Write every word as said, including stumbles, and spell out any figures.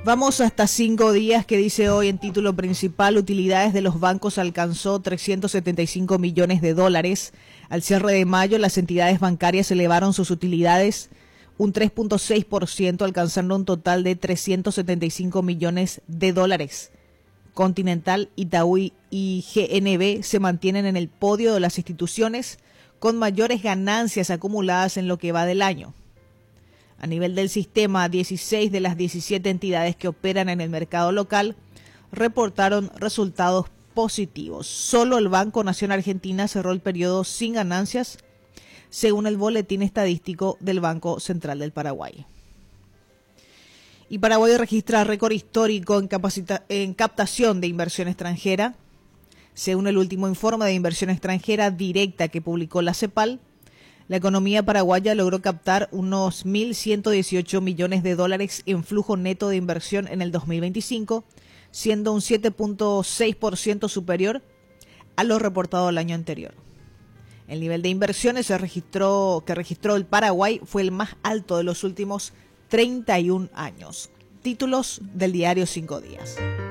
Vamos hasta cinco días, que dice hoy en título principal: utilidades de los bancos alcanzó trescientos setenta y cinco millones de dólares. Al cierre de mayo, las entidades bancarias elevaron sus utilidades un tres punto seis por ciento, alcanzando un total de trescientos setenta y cinco millones de dólares. Continental, Itaú y G N B se mantienen en el podio de las instituciones con mayores ganancias acumuladas en lo que va del año. A nivel del sistema, dieciséis de las diecisiete entidades que operan en el mercado local reportaron resultados positivos. Solo el Banco Nación Argentina cerró el periodo sin ganancias, según el boletín estadístico del Banco Central del Paraguay. Y Paraguay registra récord histórico en, capacita- en captación de inversión extranjera. Según el último informe de inversión extranjera directa que publicó la CEPAL, la economía paraguaya logró captar unos mil ciento dieciocho millones de dólares en flujo neto de inversión en el dos mil veinticinco, siendo un siete punto seis por ciento superior a lo reportado el año anterior. El nivel de inversiones se registró, que registró el Paraguay fue el más alto de los últimos treinta y un años. Títulos del diario Cinco Días.